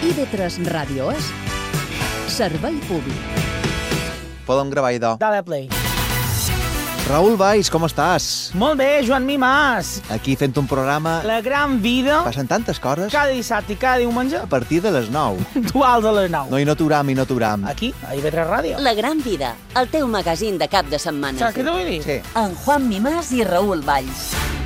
IB3 Ràdio és Servei Públic. Podem gravar, idò. Dale play. Raül Valls, com estàs? Molt bé, Joan Mimàs. Aquí fent un programa... La gran vida. Passen tantes coses. Cada dissabte i cada diumenge. A partir de les 9. Duals a les 9. No, i no aturam, Aquí, a IB3 Ràdio. La gran vida, el teu magazín de cap de setmana. Saps què t'ho vull dir? Sí. En Juan Mimàs i Raül Valls.